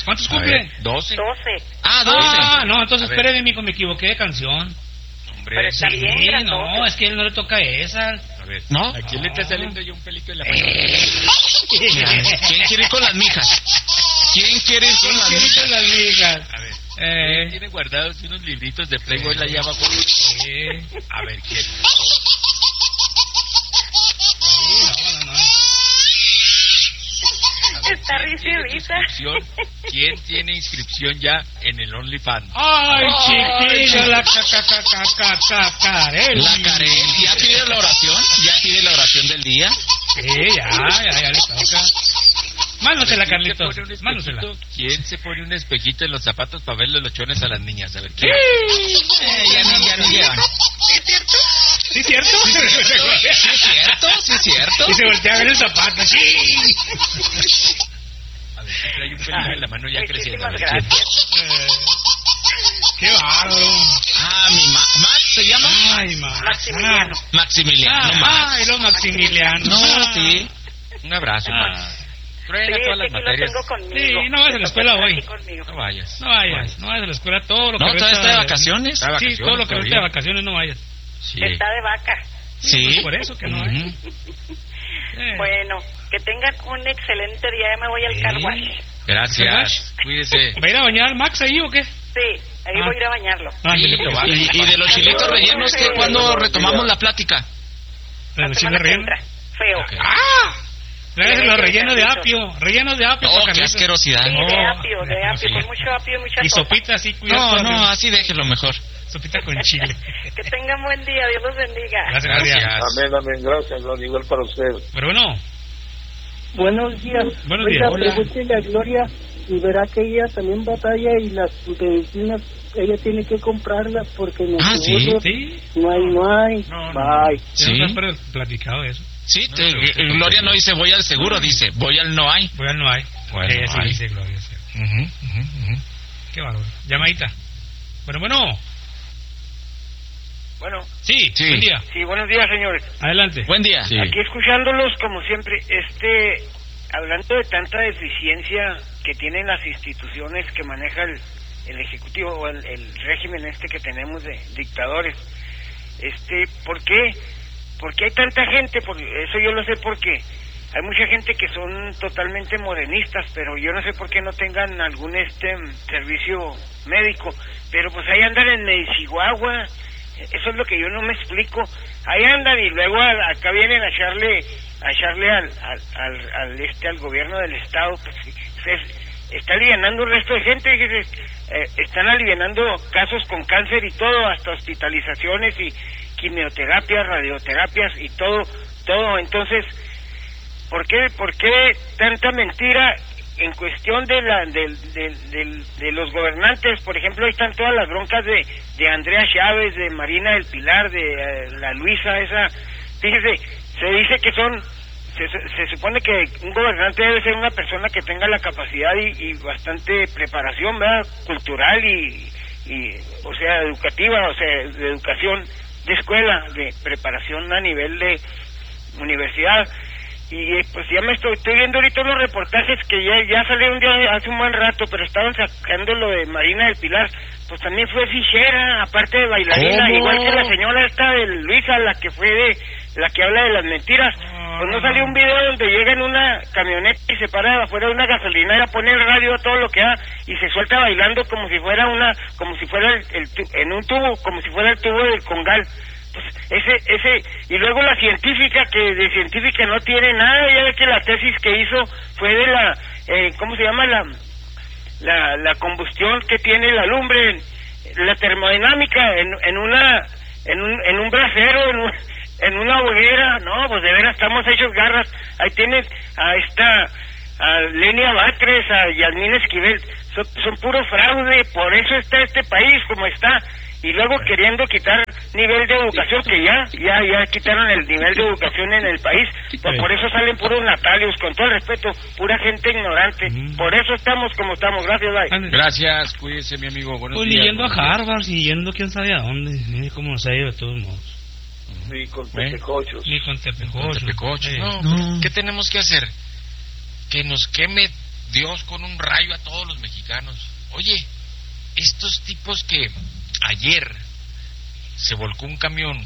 ¿Cuántos cumple? 12. 12. 12. No, entonces espéreme, mijo, me equivoqué de canción. Hombre, Pero está bien, no, es que él no le toca esa. A ver, ¿no? ¿a quién le está saliendo ya un pelito en la mano? ¿Quién quiere ir con las mijas? ¿Quién quiere ir con las mijas? las migas? A ver, tiene guardados unos libritos de Playboy allá abajo. A ver, ¿quién? Está risa y risa. ¿Quién tiene inscripción ya en el OnlyFans? Ay, chiquillo, la Karen. La Karen, ¿ya pide la oración? ¿Ya pide la oración del día? Sí, ya le toca. Mándosela, Carlitos, mándosela. ¿Quién se pone un espejito en los zapatos para verle los chones a las niñas? A ver, ¿quién? Ya no llevan. ¿Sí es cierto? ¿Sí es cierto? Y se voltea a ver el zapato. ¡Sí! A ver, si trae un pelito en la mano ya creciendo. A ver, Muchísimas ¿quién? ¡Qué bárbaro! Mi Max se llama. Ay, Maximiliano. Maximiliano Max. Ay, lo Maximiliano. No, sí. Un abrazo, Max. Truena Sí, todas las es que aquí materias. lo tengo conmigo. Sí, no vayas a la escuela hoy. Conmigo. No vayas. No vayas a la escuela todo lo que No, resta todavía está de vacaciones. Sí, todo lo que resta de vacaciones no vayas. Sí. Está de vaca. Sí. Por eso que no hay. Bueno, que tengan un excelente día. Ya me voy al car wash. Gracias. Cuídese. ¿Va a ir a bañar Max ahí o qué? Sí, ahí voy a ir a bañarlo. Y de los chilitos rellenos, que cuando retomamos la plática. ¿De los semana chiles que rellenos? entra. Feo. Ok. ¡Ah! Los rellenos de apio. Rellenos de apio. Oh, para qué Carlitos. asquerosidad. Sí, No. de apio, Sí. con mucho apio y mucha Y sopa. sopita así, cuidado. No, así déjelo mejor. Sopita con chile. Que tengan buen día, Dios los bendiga. Gracias. Amén, gracias, Gloria, igual para usted. Pero bueno, Buenos días. Buenos días. Oiga, Hola. pregúntele a Gloria y verá que ella también batalla y las medicinas ella tiene que comprarlas porque en el seguro sí. no hay. Bye. Sí. Sí. ¿No has platicado de eso? Sí, Gloria no dice voy al seguro, dice voy al no hay. Bueno, no hay. Bueno, Sí hay. dice Gloria. Sí. Qué bárbaro. Llamadita. Bueno. Bueno, Sí, Sí. buen día. sí, buenos días, señores. Adelante. Buen día. Sí. Aquí escuchándolos, como siempre, hablando de tanta deficiencia que tienen las instituciones que maneja el Ejecutivo o el régimen que tenemos de dictadores, ¿por qué? Porque hay tanta gente, eso yo lo sé porque hay mucha gente que son totalmente morenistas, pero yo no sé por qué no tengan algún servicio médico, pero pues ahí andan en Chihuahua. Eso es lo que yo no me explico. Ahí andan y luego acá vienen a echarle al gobierno del estado. Pues, está alivianando un resto de gente. Están alivianando casos con cáncer y todo, hasta hospitalizaciones y quimioterapias, radioterapias y todo. Entonces, ¿por qué tanta mentira? En cuestión de los gobernantes, por ejemplo, ahí están todas las broncas de Andrea Chávez, de Marina del Pilar, de la Luisa esa. Fíjese, se dice que se supone que un gobernante debe ser una persona que tenga la capacidad y bastante preparación, ¿verdad? Cultural y o sea, educativa, o sea, de educación de escuela, de preparación a nivel de universidad. Y pues ya me estoy viendo ahorita los reportajes que ya salieron hace un buen rato, pero estaban sacando lo de Marina del Pilar. Pues también fue fichera, aparte de bailarina. ¿Cómo? igual que la señora esta de Luisa, la que fue de, la que habla de las mentiras. Pues no salió un video donde llega en una camioneta y se para afuera de una gasolinera, pone el radio a todo lo que da y se suelta bailando como si fuera en un tubo, como si fuera el tubo del Congal. Pues y luego la científica, que de científica no tiene nada, ya ve que la tesis que hizo fue de la, ¿cómo se llama? La combustión que tiene la lumbre, la termodinámica en un brasero, en una hoguera. No, pues de veras estamos hechos garras. Ahí tienes a Lenia Batres, a Yasmín Esquivel, son puro fraude, por eso está este país como está. Y luego queriendo quitar nivel de educación, que ya quitaron el nivel de educación en el país, pues por eso salen puros natalios, con todo el respeto, pura gente ignorante. Por eso estamos como estamos. Gracias, bye. Gracias, cuídese, mi amigo. Buenos Pues días. yendo a Harvard, yendo quién sabe a dónde. Mire cómo se ha ido de todos modos. Ni con tepecochos. Ni con tepecochos. No, ¿qué tenemos que hacer? Que nos queme Dios con un rayo a todos los mexicanos. Oye, estos tipos que ayer se volcó un camión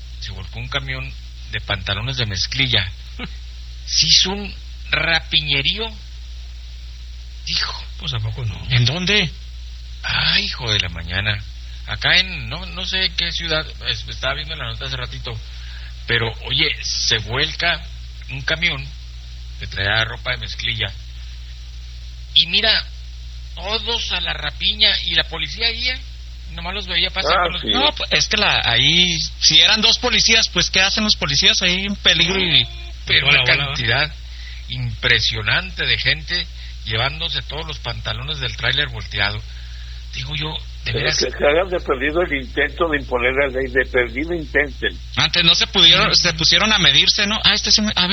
de pantalones de mezclilla, se hizo un rapiñerío. Hijo, pues a poco no. ¿En dónde? Ay, hijo de la mañana. Acá en, no sé qué ciudad, estaba viendo la nota hace ratito, pero oye, se vuelca un camión que traía ropa de mezclilla y mira, todos a la rapiña y la policía ahí, nomás los veía pasar con los... Sí. No, pues, es que ahí, si eran 2 policías, pues ¿qué hacen los policías ahí en peligro? Pero una cantidad impresionante de gente llevándose todos los pantalones del tráiler volteado. Digo yo, de veras... Que hagan de perdido el intento de imponer la ley, de perdido intenten. Antes no se pusieron a medirse, ¿no? A ver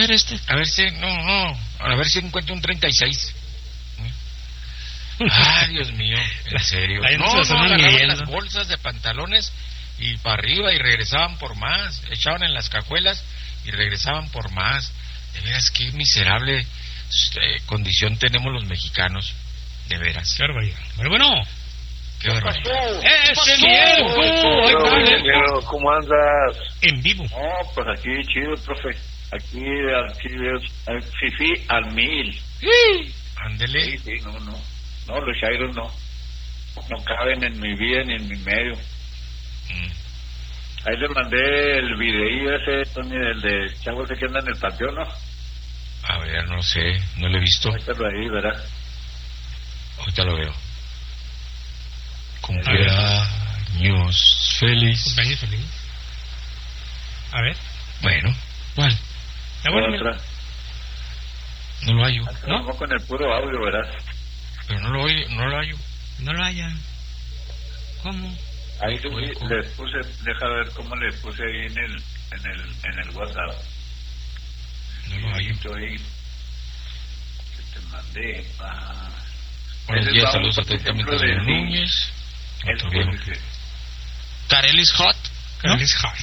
si encuentro un 36. Ay, Dios mío, en serio. Agarraban las bolsas de pantalones y para arriba y regresaban por más, echaban en las cajuelas y regresaban por más. De veras, qué miserable condición tenemos los mexicanos, de veras. Qué barbaridad. Pero bueno, qué barbaridad. ¡Ese Miguel! ¿Cómo andas? En vivo. No, pues aquí chido, profe. Aquí es fifí al 1000. Ándele. Sí, no, los chairos no caben en mi vida ni en mi medio. Ahí le mandé el videío ese, Tony, del de chavo ese que anda en el panteón, ¿no? A ver, no sé, no lo he visto. Ahí, ¿verdad? Ahorita lo veo. Cumpleaños feliz. Cumpleaños feliz. A ver. Bueno, ¿cuál? Está bueno, otra. No lo hallo. ¿No? Con el puro audio, ¿verdad? Pero no lo hallo. No lo haya. ¿Cómo? Ahí les puse, deja ver cómo les puse ahí en el WhatsApp. No lo hallo. Ahí que te mandé. Buenos días, saludos atentamente de Núñez. Carelis Hot, ¿no? Carelis Hot.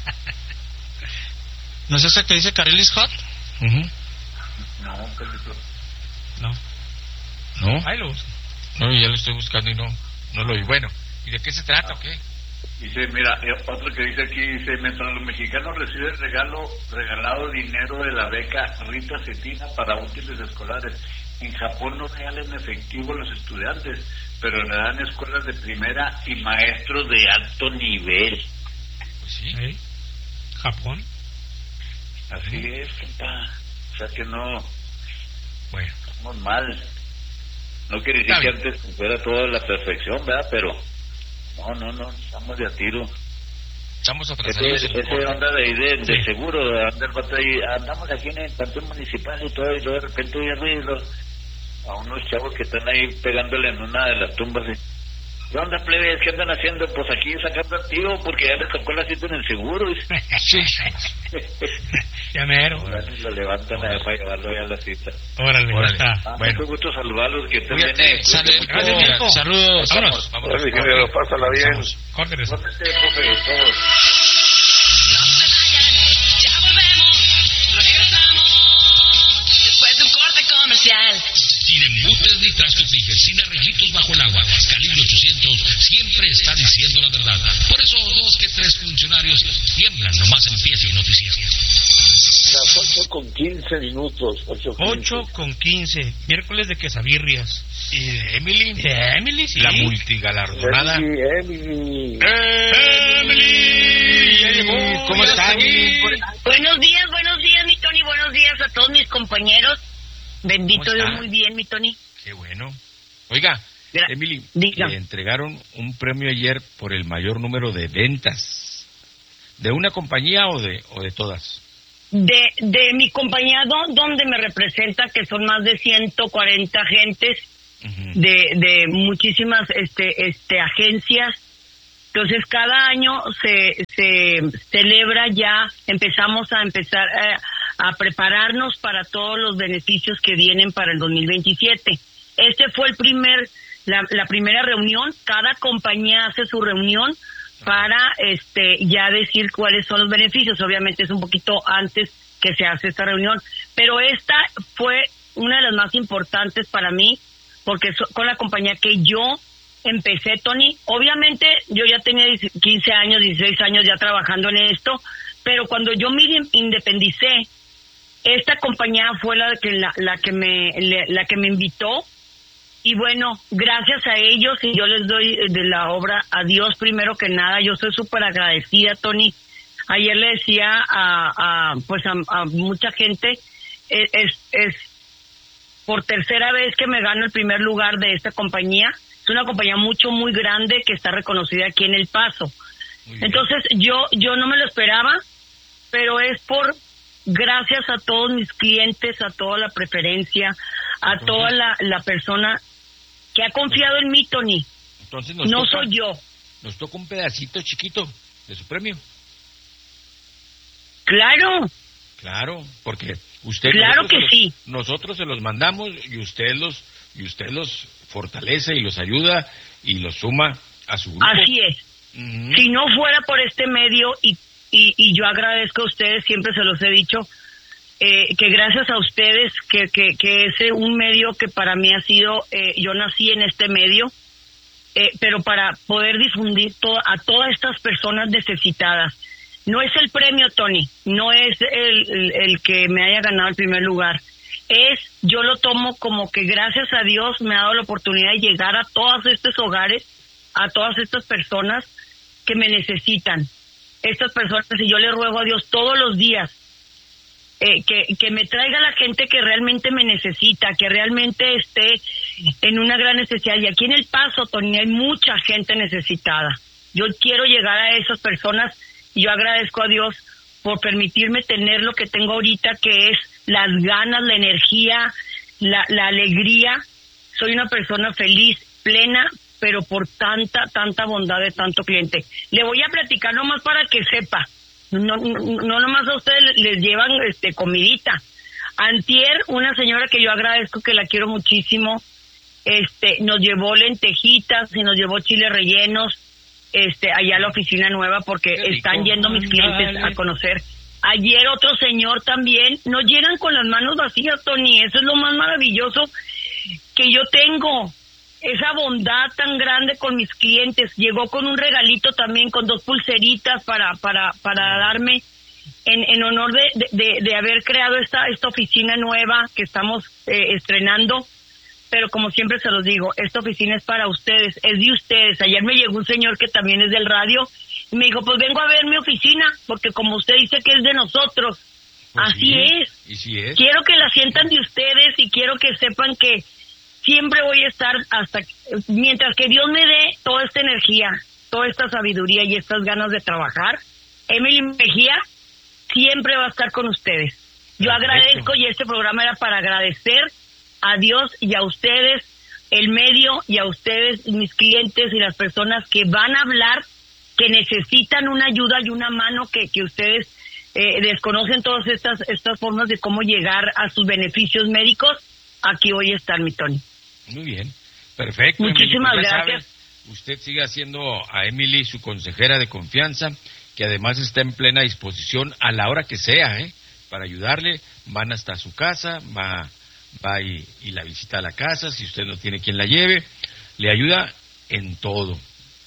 ¿No es ese que dice Carelis Hot? No. Ahí lo uso. No, ya lo estoy buscando y no lo oí. Bueno, ¿y de qué se trata o qué? Dice, mira, otro que dice aquí, dice, mientras los mexicanos reciben regalado dinero de la beca Rita Cetina para útiles escolares, en Japón no regalan en efectivo los estudiantes, pero le dan escuelas de primera y maestros de alto nivel. Pues sí. ¿Sí? ¿Japón? Así es, compa. O sea que no... Bueno. Estamos mal. No quiere decir que antes fuera toda la perfección, ¿verdad? Pero... No, estamos de a tiro. Estamos atrasados. Ese onda de seguro, andamos aquí en el panteón municipal y todo, y luego de repente oye ruido a unos chavos que están ahí pegándole en una de las tumbas. ¿Qué onda, plebes? ¿Qué andan haciendo? Pues aquí sacando al tío, porque ya les tocó la cita en el seguro. Sí. Ya mero. Lo levantan para llevarlo ya a la cita. Órale. Está. Bueno, mucho gusto saludarlos. Que estén bien. Saludos. Vámonos. Ingeniero, pásala bien. Córteles. No se esté, profe, todos. Sin embutes ni trastos fijas, sin arreglitos bajo el agua. Calibre 800 siempre está diciendo la verdad. Por eso 2 que 3 funcionarios tiemblan nomás empieza el noticiero. Las 8:15. 8:15. Miércoles de quesabirrias. ¿Y de Emily? De Emily, sí. La multigalardonada. Emily. Ya llegó. ¿Cómo está, Emily? Buenos días, mi Tony. Buenos días a todos mis compañeros. Bendito Dios, muy bien, mi Tony. Qué bueno. Oiga, Emily, diga. le entregaron un premio ayer por el mayor número de ventas. ¿De una compañía o de todas? De mi compañía, donde me representa, que son más de 140 agentes de muchísimas agencias. Entonces, cada año se celebra ya, empezamos a prepararnos para todos los beneficios que vienen para el 2027. Este fue la primera reunión. Cada compañía hace su reunión para ya decir cuáles son los beneficios. Obviamente es un poquito antes que se hace esta reunión, pero esta fue una de las más importantes para mí, porque con la compañía que yo empecé, Tony. Obviamente yo ya tenía 15 años, 16 años ya trabajando en esto, pero cuando yo me independicé, esta compañía fue la que me invitó, y bueno, gracias a ellos, y yo les doy de la obra a Dios primero que nada. Yo soy súper agradecida, Tony. Ayer le decía a mucha gente, es por tercera vez que me gano el primer lugar de esta compañía. Es una compañía muy grande que está reconocida aquí en El Paso. Entonces yo no me lo esperaba, pero es gracias a todos mis clientes, a toda la preferencia, a toda la persona que ha confiado en mí, Tony. Entonces soy yo. Nos toca un pedacito chiquito de su premio. Claro, porque usted... Claro que sí. Nosotros se los mandamos y usted los fortalece y los ayuda y los suma a su grupo. Así es. Si no fuera por este medio, y yo agradezco a ustedes, siempre se los he dicho, que gracias a ustedes, que es un medio que para mí ha sido, yo nací en este medio, pero para poder difundir a todas estas personas necesitadas. No es el premio, Tony, no es el que me haya ganado el primer lugar. Yo lo tomo como que gracias a Dios me ha dado la oportunidad de llegar a todos estos hogares, a todas estas personas que me necesitan. Estas personas, y yo le ruego a Dios todos los días que me traiga la gente que realmente me necesita, que realmente esté en una gran necesidad. Y aquí en El Paso, Tony, hay mucha gente necesitada. Yo quiero llegar a esas personas, y yo agradezco a Dios por permitirme tener lo que tengo ahorita, que es las ganas, la energía, la alegría. Soy una persona feliz, plena, pero por tanta bondad de tanto cliente. Le voy a platicar nomás para que sepa. No nomás a ustedes les llevan comidita. Antier, una señora que yo agradezco, que la quiero muchísimo, nos llevó lentejitas y nos llevó chiles rellenos, allá a la oficina nueva, porque están yendo mis clientes a conocer. Ayer otro señor también, nos llegan con las manos vacías, Tony. Eso es lo más maravilloso que yo tengo, esa bondad tan grande con mis clientes. Llegó con un regalito también, con 2 pulseritas para darme en honor de haber creado esta oficina nueva que estamos estrenando. Pero como siempre se los digo, esta oficina es para ustedes, es de ustedes. Ayer me llegó un señor que también es del radio y me dijo, pues vengo a ver mi oficina, porque como usted dice que es de nosotros. Pues así sí, es. Y sí es. Quiero que la sientan de ustedes, y quiero que sepan que siempre voy a estar mientras que Dios me dé toda esta energía, toda esta sabiduría y estas ganas de trabajar. Emily Mejía siempre va a estar con ustedes. Yo agradezco, y este programa era para agradecer a Dios y a ustedes, el medio, y a ustedes, mis clientes y las personas que van a hablar, que necesitan una ayuda y una mano, que ustedes desconocen todas estas formas de cómo llegar a sus beneficios médicos. Aquí voy a estar, mi Tony. Muy bien, perfecto. Muchísimas gracias. Usted sigue siendo a Emily su consejera de confianza, que además está en plena disposición a la hora que sea, para ayudarle. Van hasta su casa, va y la visita a la casa, si usted no tiene quien la lleve, le ayuda en todo.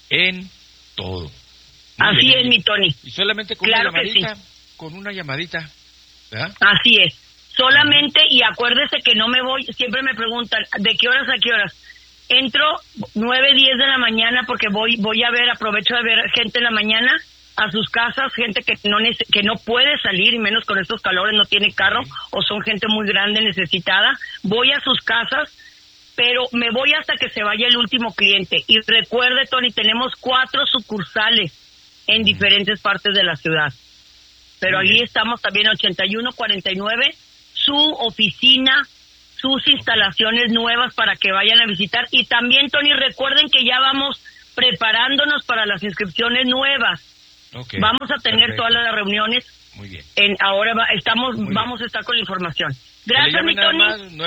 Así es, mi Tony. Y solamente con una llamadita, ¿verdad? Así es, solamente, y acuérdese que no me voy, siempre me preguntan, ¿de qué horas a qué horas? Entro 9, 10 de la mañana, porque voy a ver, aprovecho de ver gente en la mañana, a sus casas, gente que no puede salir, y menos con estos calores, no tiene carro, o son gente muy grande, necesitada. Voy a sus casas, pero me voy hasta que se vaya el último cliente. Y recuerde, Tony, tenemos 4 sucursales en diferentes partes de la ciudad. Pero allí estamos también, 8149, su oficina, sus instalaciones nuevas para que vayan a visitar. Y también, Tony, recuerden que ya vamos preparándonos para las inscripciones nuevas. Okay, vamos a tener todas las reuniones. Muy bien. Vamos a estar con la información. Gracias, mi Tony.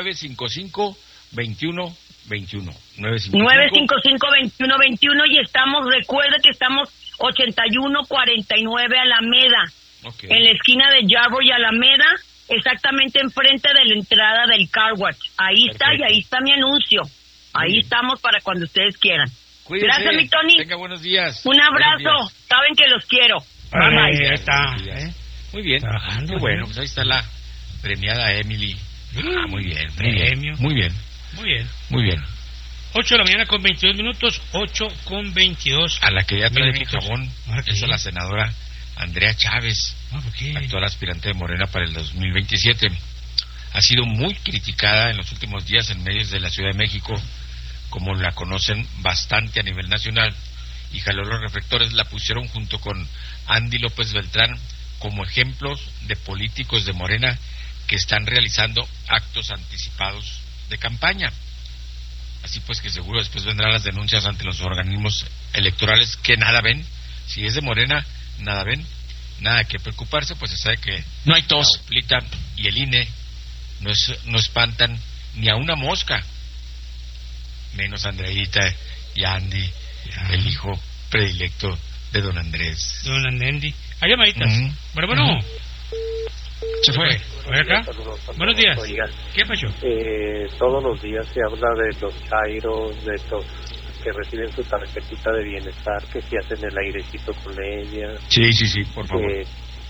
955-2121. 955-2121, y recuerde que estamos 8149 Alameda. En la esquina de Yarborough y Alameda, exactamente enfrente de la entrada del car wash. Ahí está, y ahí está mi anuncio. Ahí estamos para cuando ustedes quieran. Cuídense. Gracias, mi Tony. Tenga buenos días. Un abrazo. Saben que los quiero. Bye, bye. Ahí está. Muy bien. Trabajando, bueno, pues ahí está la premiada Emily. Muy bien. Premio. Muy bien. Muy bien. Muy bien. 8 de la mañana con 22 minutos, 8:22. A la que ya trae mi minutitos. jabón ¿Qué? es a la senadora Andrea Chávez, ¿Por qué? actual aspirante de Morena para el 2027. Ha sido muy criticada en los últimos días en medios de la Ciudad de México, como la conocen bastante a nivel nacional, y jaló los reflectores. La pusieron junto con Andy López Beltrán como ejemplos de políticos de Morena que están realizando actos anticipados de campaña. Así pues que seguro después vendrán las denuncias ante los organismos electorales que nada ven. Si es de Morena, nada ven, nada que preocuparse, pues se sabe que no hay tos. La Oplita y el INE no espantan ni a una mosca, menos Andreita y Andy, el hijo predilecto de don Andrés. Don Andy. Hay llamaditas. Bueno. Se fue. Acá. Buenos días. Oigan, ¿Qué pasó? Todos los días se habla de los chairos, de los que reciben su tarjetita de bienestar, que si hacen el airecito con ella. Sí, por favor.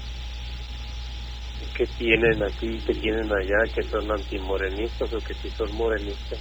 Que tienen aquí, que tienen allá, que son antimorenistas o que sí son morenistas.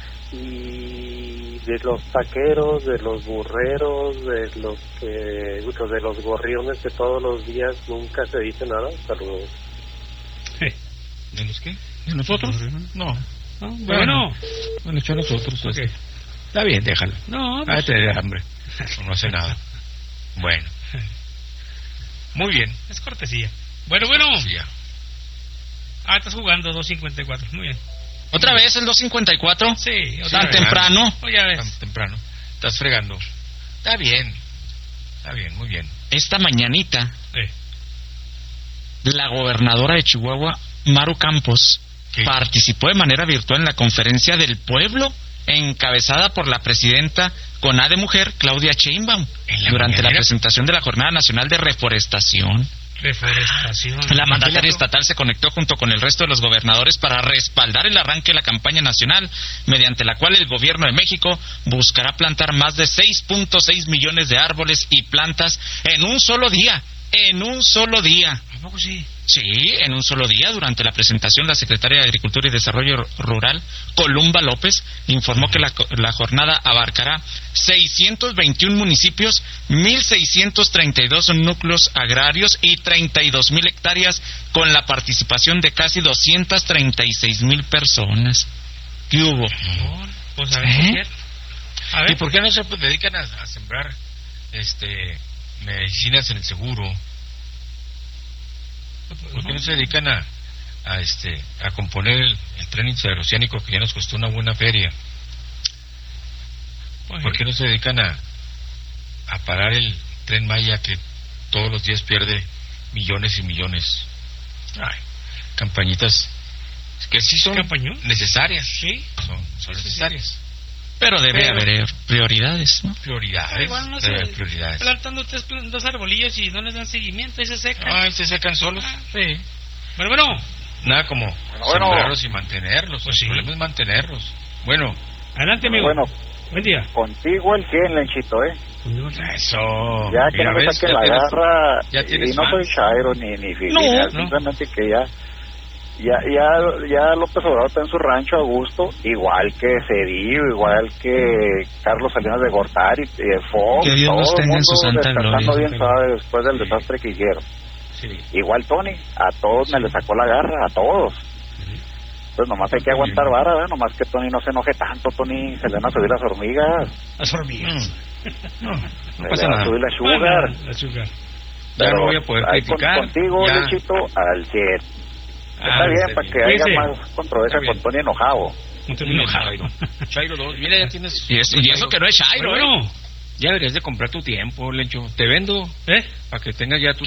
Y de los taqueros, de los burreros, de los gorriones de todos los días nunca se dice nada. Saludos. ¿De los qué? ¿De nosotros? No. Bueno, hecho a nosotros. Okay. Está bien, déjalo. No, pues... tener hambre. No hace nada. Bueno. Muy bien. Es cortesía. Bueno. Sí, estás jugando 2.54. Muy bien. ¿Otra vez el 2.54? Sí. ¿Tan temprano? Ya ves. Tan temprano. Estás fregando. Está bien, muy bien. Esta mañanita, la gobernadora de Chihuahua, Maru Campos, participó de manera virtual en la conferencia del pueblo, encabezada por la presidenta con A de mujer, Claudia Sheinbaum, durante la presentación de la Jornada Nacional de Reforestación. La mandataria estatal se conectó junto con el resto de los gobernadores para respaldar el arranque de la campaña nacional, mediante la cual el gobierno de México buscará plantar más de 6.6 millones de árboles y plantas en un solo día. ¿A poco sí? Sí, en un solo día. Durante la presentación, la secretaria de Agricultura y Desarrollo Rural, Columba López, informó que la jornada abarcará 621 municipios, 1.632 núcleos agrarios y 32.000 hectáreas, con la participación de casi 236.000 personas. ¿Qué hubo? Pues a ver, ¿Y por qué no se dedican a sembrar medicinas en el seguro? ¿Por qué no se dedican a componer el tren interoceánico, que ya nos costó una buena feria? ¿Por qué no se dedican a parar el tren Maya, que todos los días pierde millones y millones? Campañitas que sí son necesarias. Sí, son necesarias. Pero debe haber prioridades, ¿no? Prioridades. Igual no prioridades. Plantando dos arbolillos y no les dan seguimiento y se secan. Se secan solos. Sí. Bueno. Nada como sembrarlos y mantenerlos. Pues el problema es mantenerlos. Bueno. Adelante, amigo. Bueno. Buen día. Contigo el 100, Lenchito, Eso. Ya que no me saquen la garra. Y no soy chairo ni filina. Simplemente que ya López Obrador está en su rancho a gusto, igual que Cedillo, igual que Carlos Salinas de Gortari, Fox, todo el mundo descansando bien suave después del desastre que hicieron. Sí. Igual Tony, a todos me le sacó la garra, a todos. Pues nomás hay que aguantar vara, ¿verdad? Nomás que Tony no se enoje tanto, Tony, se le van a subir las hormigas. Las hormigas. No pasa nada. A subir la sugar. Ya no voy a poder criticar. Contigo, Lechito, al 100. Está bien, para que haya más controversia con Tony enojado. Chairo 2, mira, ya tienes... Y eso que no es Chairo, Ya deberías de comprar tu tiempo, Lencho. Te vendo, para que tengas ya tu